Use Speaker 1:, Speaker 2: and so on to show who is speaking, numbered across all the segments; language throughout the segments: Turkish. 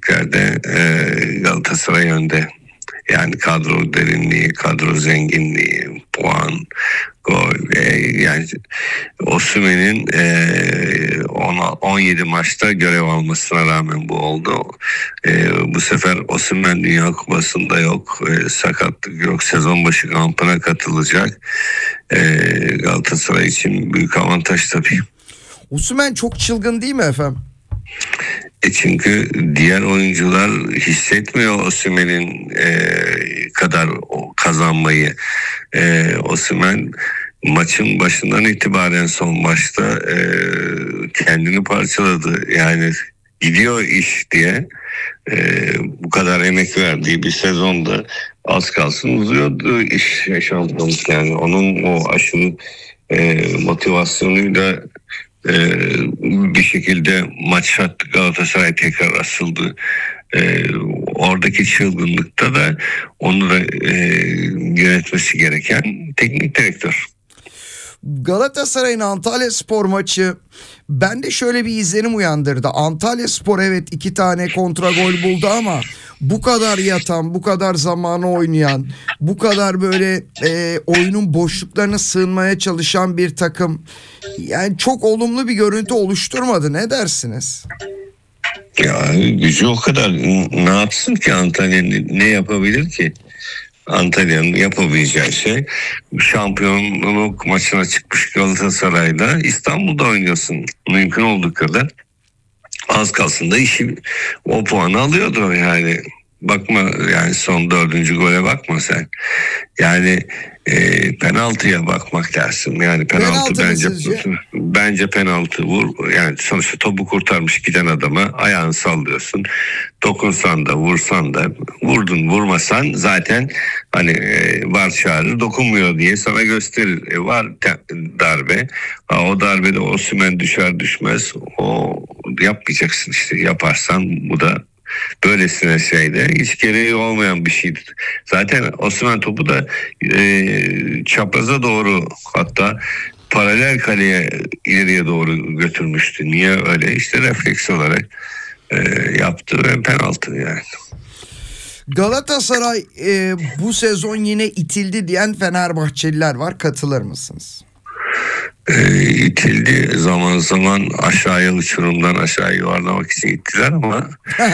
Speaker 1: istatistiklerde Galatasaray önde. Yani kadro derinliği, kadro zenginliği, puan, gol. Yani Osimhen'in 17 maçta görev almasına rağmen bu oldu. Bu sefer Osimhen Dünya Kupası'nda yok. Sakatlık yok. Sezon başı kampına katılacak. Galatasaray için büyük avantaj tabii.
Speaker 2: Osimhen çok çılgın değil mi efendim?
Speaker 1: Çünkü diğer oyuncular hissetmiyor Osimhen'in kadar kazanmayı. Osimhen maçın başından itibaren son maçta kendini parçaladı. Yani gidiyor iş diye bu kadar emek verdiği bir sezonda az kalsın uzuyordu iş şampiyonluk. Yani onun o aşırı motivasyonuyla bir şekilde maç attı, Galatasaray tekrar asıldı. Oradaki çılgınlıkta da onu da yönetmesi gereken teknik direktör.
Speaker 2: Galatasaray'ın Antalyaspor maçı bende şöyle bir izlenim uyandırdı. Antalyaspor evet 2 tane kontra gol buldu ama bu kadar yatan, bu kadar zamanı oynayan, bu kadar böyle oyunun boşluklarına sığınmaya çalışan bir takım, yani çok olumlu bir görüntü oluşturmadı. Ne dersiniz?
Speaker 1: Ya gücü o kadar, ne yapsın ki Antalya, ne yapabilir ki? Antalya'nın yapabileceği şey şampiyonluk maçına çıkmış Galatasaray'da İstanbul'da oynuyorsun. Mümkün olduğu kadar az kalsın da işi, o puanı alıyordu yani. Bakma yani son 4. gole bakma sen. Yani penaltıya bakmak lazım. Yani penaltı bence penaltı vur. Yani sonuçta topu kurtarmış giden adama ayağını sallıyorsun. Dokunsan da vursan da, vurdun vurmasan zaten hani var çağırır, dokunmuyor diye sana gösterir. Var darbe. O darbede Osimhen düşer düşmez o yapmayacaksın işte. Yaparsan bu da böylesine şeyde hiç gereği olmayan bir şeydi. Zaten Osimhen topu da çapraza doğru, hatta paralel kaleye ileriye doğru götürmüştü. Niye öyle? İşte refleks olarak yaptı ve penaltı yani.
Speaker 2: Galatasaray bu sezon yine itildi diyen Fenerbahçeliler var. Katılır mısınız?
Speaker 1: İtildi, zaman zaman aşağıya, uçurumdan aşağı yuvarlamak için ittiler ama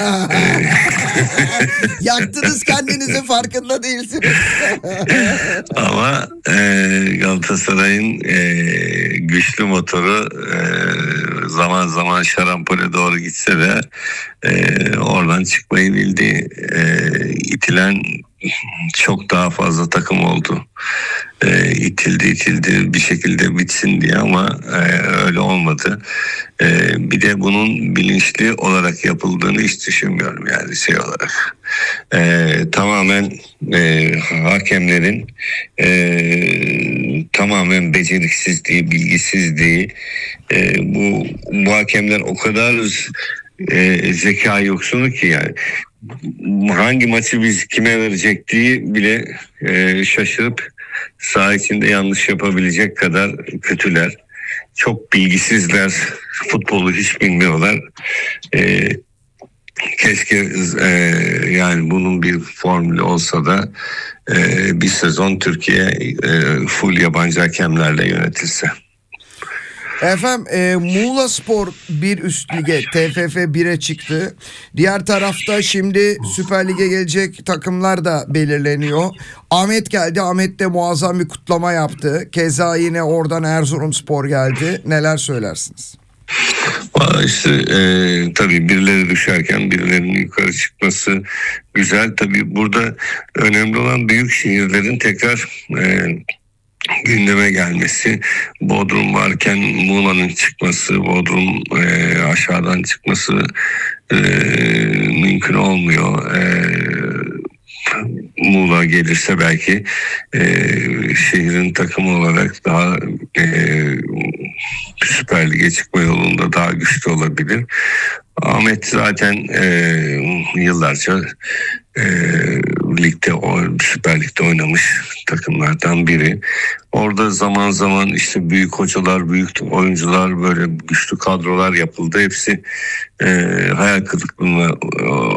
Speaker 2: yaktınız kendinizi, farkında değilsiniz.
Speaker 1: ama Galatasaray'ın güçlü motoru zaman zaman şarampole doğru gitse de oradan çıkmayı bildi. İtilen çok daha fazla takım oldu. İtildi bir şekilde bitsin diye ama öyle olmadı. Bir de bunun bilinçli olarak yapıldığını hiç düşünmüyorum yani şey olarak. Tamamen hakemlerin tamamen beceriksizliği, bilgisizliği. Bu hakemler o kadar zeka yoksunu ki yani hangi maçı biz kime verecektiği bile şaşırıp saha içinde yanlış yapabilecek kadar kötüler. Çok bilgisizler. Futbolu hiç bilmiyorlar. Keşke yani bunun bir formülü olsa da bir sezon Türkiye full yabancı hakemlerle yönetilse.
Speaker 2: Efendim Muğlaspor bir üst lige, TFF 1'e çıktı. Diğer tarafta şimdi Süper Lig'e gelecek takımlar da belirleniyor. Ahmet geldi. Ahmet de muazzam bir kutlama yaptı. Keza yine oradan Erzurumspor geldi. Neler söylersiniz?
Speaker 1: İşte tabii birileri düşerken birilerinin yukarı çıkması güzel. Tabii burada önemli olan büyük şehirlerin tekrar gündeme gelmesi. Bodrum varken Muğla'nın çıkması, Bodrum aşağıdan çıkması mümkün olmuyor. Muğla gelirse belki şehrin takımı olarak daha Süper Lig'e çıkma yolunda daha güçlü olabilir. Ahmet zaten yıllarca ligde, Süper Lig'de oynamış takımlardan biri. Orada zaman zaman işte büyük hocalar, büyük oyuncular, böyle güçlü kadrolar yapıldı. Hepsi hayal kırıklığına